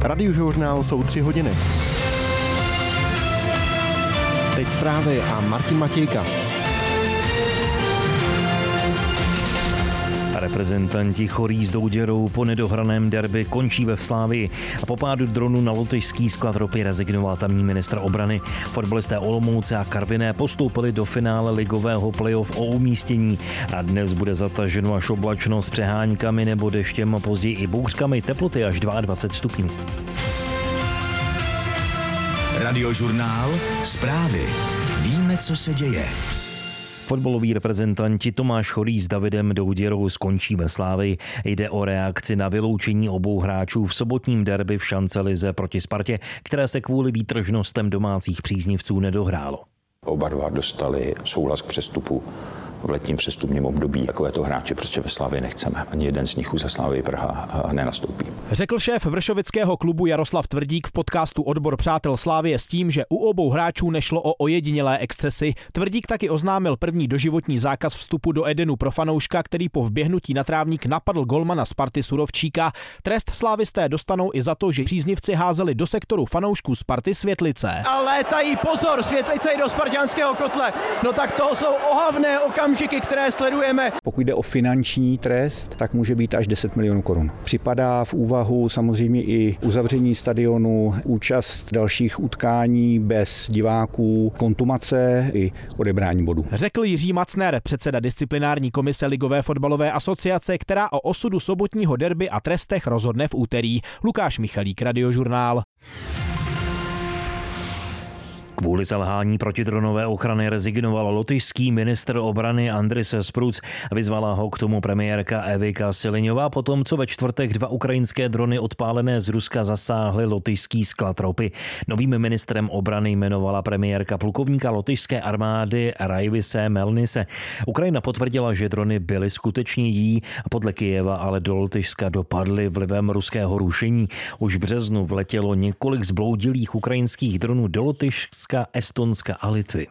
Radiožurnál jsou 3 hodiny. Teď zprávy a Martin Matějka. Reprezentanti Chorí s Douděrou po nedohraném derby končí ve Slávii a po pádu dronu na lotyšský sklad ropy rezignoval tamní ministr obrany. Fotbalisté Olomouce a Karviné postoupili do finále ligového playoff o umístění a dnes bude zataženo až oblačno s přeháňkami nebo deštěm a později i bouřkami, teploty až 22 stupňů. Radiožurnál, zprávy. Víme, co se děje. Fotbaloví reprezentanti Tomáš Chorý s Davidem Douděrou skončí ve Slávii. Jde o reakci na vyloučení obou hráčů v sobotním derby v šancelize proti Spartě, které se kvůli výtržnostem domácích příznivců nedohrálo. Oba dva dostali souhlas k přestupu v letním přestupním období. Takovéto hráče prostě ve Slavii nechceme. Ani jeden z nich už za Slavii Praha nenastoupí. Řekl šéf vršovického klubu Jaroslav Tvrdík v podcastu Odbor přátel Slavie s tím, že u obou hráčů nešlo o ojedinělé excesy. Tvrdík taky oznámil první doživotní zákaz vstupu do Edenu pro fanouška, který po vběhnutí na trávník napadl golmana Sparty Surovčíka. Trest slávisté dostanou i za to, že příznivci házeli do sektoru fanoušků Sparty světlice. A létají, pozor, světlice i do spartanského kotle. No tak to jsou ohavné okamžiky, které sledujeme. Pokud jde o finanční trest, tak může být až 10 milionů korun. Připadá v úvahu samozřejmě i uzavření stadionu, účast dalších utkání bez diváků, kontumace i odebrání bodů. Řekl Jiří Macner, předseda disciplinární komise Ligové fotbalové asociace, která o osudu sobotního derby a trestech rozhodne v úterý. Lukáš Michalík, Radiožurnál. Kvůli selhání protidronové ochrany rezignoval lotyšský ministr obrany Andris Spruc. Vyzvala ho k tomu premiérka Evika Siliňová potom, co ve čtvrtek 2 ukrajinské drony odpálené z Ruska zasáhly lotyšský sklad ropy. Novým ministrem obrany jmenovala premiérka plukovníka lotyšské armády Raivise Melnise. Ukrajina potvrdila, že drony byly skutečně jí, podle Kyjeva ale do Lotyšska dopadly vlivem ruského rušení. Už v březnu vletělo několik zbloudilých ukrajinských dronů do Lotyšska, Estonska a Litvy.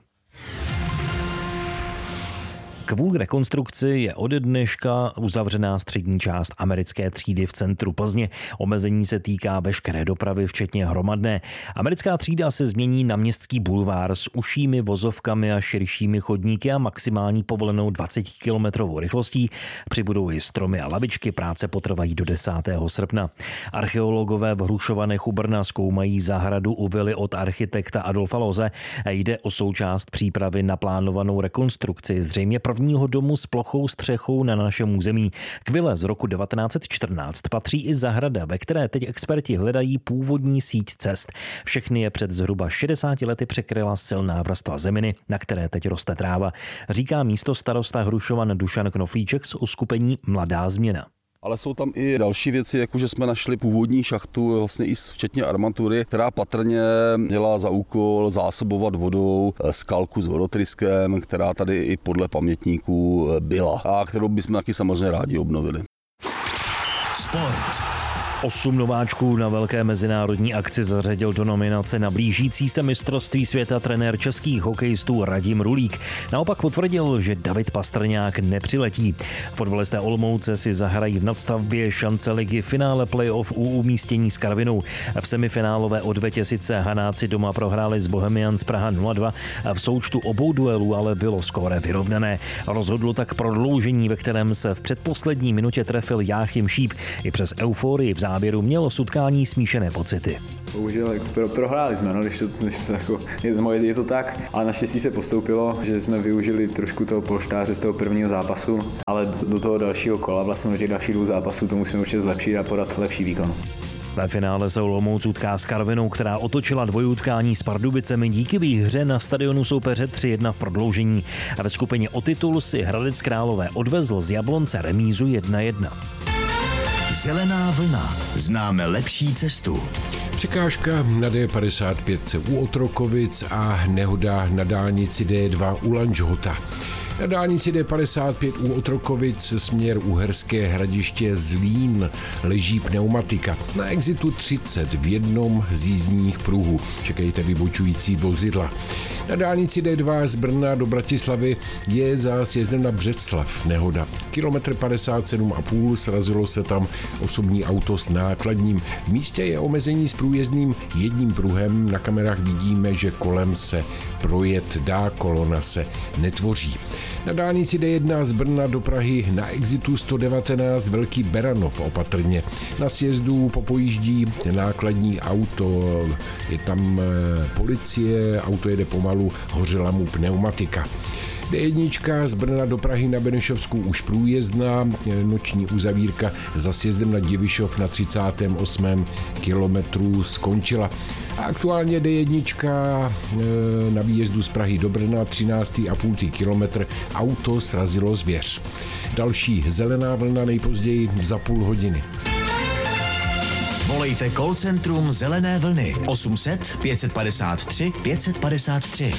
Kvůli rekonstrukci je ode dneška uzavřená střední část americké třídy v centru Plzně. Omezení se týká veškeré dopravy, včetně hromadné. Americká třída se změní na městský bulvár s užšími vozovkami a širšími chodníky a maximální povolenou 20-kilometrovou rychlostí. Přibudou i stromy a lavičky, práce potrvají do 10. srpna. Archeologové v Hrušovanech u Brna zkoumají zahradu u vily od architekta Adolfa Loze. Jde o součást přípravy na plánovanou rekonstrukci, zřejmě prvního domu s plochou střechou na našem území. K vile z roku 1914 patří i zahrada, ve které teď experti hledají původní síť cest. Všechny je před zhruba 60 lety překryla silná vrstva zeminy, na které teď roste tráva, říká místostarosta Hrušovan Dušan Knoflíček z uskupení Mladá změna. Ale jsou tam i další věci, jako že jsme našli původní šachtu, vlastně i včetně armatury, která patrně měla za úkol zásobovat vodou skalku s vodotryskem, která tady i podle pamětníků byla a kterou bychom taky samozřejmě rádi obnovili. Sport. 8 nováčků na velké mezinárodní akci zařadil do nominace na blížící se mistrovství světa trenér českých hokejistů Radim Rulík. Naopak potvrdil, že David Pastrňák nepřiletí. Fotbalisté Olomouce si zahrají v nadstavbě šance ligy finále playoff u umístění s Karvinou. V semifinálové odvetě sice Hanáci doma prohráli s Bohemians Praha 0-2, v součtu obou duelů ale bylo skóre vyrovnané. Rozhodlo tak prodloužení, ve kterém se v předposlední minutě trefil Jáchym Šíp. I přes euforii v závěru mělo utkání smíšené pocity. Bohužel prohráli jsme, no, když to jako, je to tak, ale naštěstí se postoupilo, že jsme využili trošku toho polštáře z toho prvního zápasu, ale do toho dalšího kola, vlastně do těch dalších 2 zápasů to musíme určitě zlepšit a podat lepší výkon. Ve finále se Olomouc utká s Karvinou, která otočila dvojutkání s Pardubicemi díky výhře na stadionu soupeře 3-1 v prodloužení. A ve skupině o titul si Hradec Králové odvezl z Jablonce remízu 1-1. Zelená vlna. Známe lepší cestu. Překážka na D55 u Otrokovic a nehoda na dálnici D2 u Lanžhota. Na dálnici D55 u Otrokovic směr Uherské Hradiště Zlín leží pneumatika. Na exitu 30 v jednom z jízdních pruhů. Čekejte vybočující vozidla. Na dálnici D2 z Brna do Bratislavy je za sjezdem na Břeclav nehoda. Kilometr 57,5, srazilo se tam osobní auto s nákladním. V místě je omezení s průjezdným jedním pruhem. Na kamerách vidíme, že kolem se projet dá, kolona se netvoří. Na dálnici D1 z Brna do Prahy na exitu 119 Velký Beranov opatrně. Na sjezdu popojíždí nákladní auto, je tam policie, auto jede pomalu, hořela mu pneumatika. D1 z Brna do Prahy na Benešovsku už průjezdná, noční uzavírka za sjezdem na Divišov na 38. kilometru skončila. A aktuálně D1 na výjezdu z Prahy do Brna 13,5 kilometr auto srazilo zvěř. Další zelená vlna nejpozději za půl hodiny. Volejte call centrum Zelené vlny 800 553 553.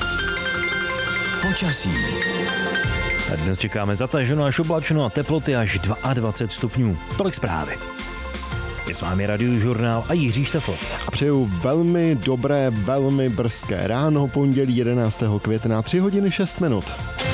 Počasí. Dnes čekáme zataženo až oblačno a teploty až 22 stupňů. Tolik zprávy. Je s vámi Radiožurnál a Jiří Štefl. A přeju velmi dobré, velmi brzké ráno, pondělí 11. května, 3 hodiny 6 minut.